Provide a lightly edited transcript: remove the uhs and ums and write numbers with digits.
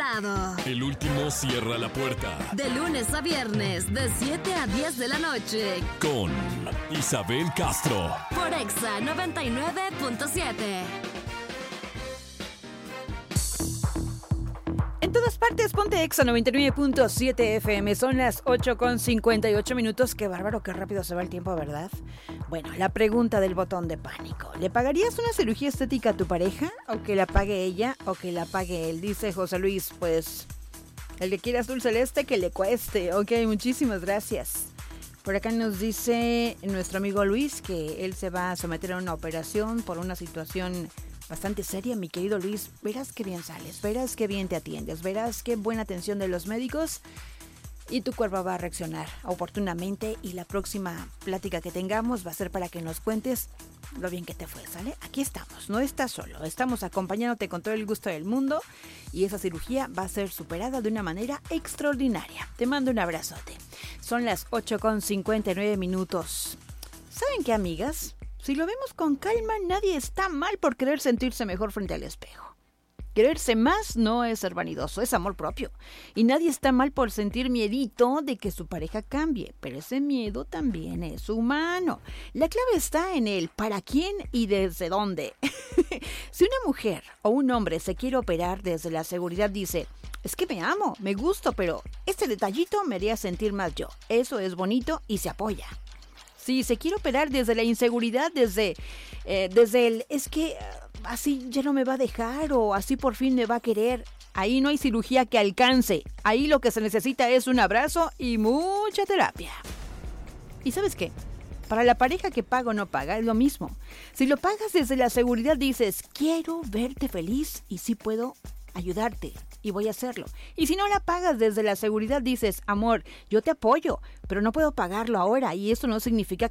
preparado. El último cierra la puerta. De lunes a viernes, de 7 a 10 de la noche. Con Isabel Castro. Por Exa 99.7. En todas partes, ponte Exa 99.7 FM. Son las 8:58. Qué bárbaro, qué rápido se va el tiempo, ¿verdad? Bueno, la pregunta del botón de pánico. ¿Le pagarías una cirugía estética a tu pareja? ¿O que la pague ella o que la pague él? Dice José Luis, pues el que quiera azul celeste que le cueste. Ok, muchísimas gracias. Por acá nos dice nuestro amigo Luis que él se va a someter a una operación por una situación bastante seria. Mi querido Luis, verás qué bien sales, verás qué bien te atiendes, verás qué buena atención de los médicos y tu cuerpo va a reaccionar oportunamente y la próxima plática que tengamos va a ser para que nos cuentes lo bien que te fue, ¿sale? Aquí estamos, no estás solo, estamos acompañándote con todo el gusto del mundo y esa cirugía va a ser superada de una manera extraordinaria. Te mando un abrazote. Son las 8:59. ¿Saben qué, amigas? Si lo vemos con calma, nadie está mal por querer sentirse mejor frente al espejo. Quererse más no es ser vanidoso, es amor propio. Y nadie está mal por sentir miedito de que su pareja cambie, pero ese miedo también es humano. La clave está en el para quién y desde dónde. Si una mujer o un hombre se quiere operar desde la seguridad, dice, es que me amo, me gusto, pero este detallito me haría sentir más yo. Eso es bonito y se apoya. Si se quiere operar desde la inseguridad, desde el es que así ya no me va a dejar o así por fin me va a querer, ahí no hay cirugía que alcance. Ahí lo que se necesita es un abrazo y mucha terapia. ¿Y sabes qué? Para la pareja que paga o no paga es lo mismo. Si lo pagas desde la seguridad dices, quiero verte feliz y sí puedo ayudarte y voy a hacerlo. Y si no la pagas desde la seguridad dices, amor, yo te apoyo, pero no puedo pagarlo ahora y eso no significa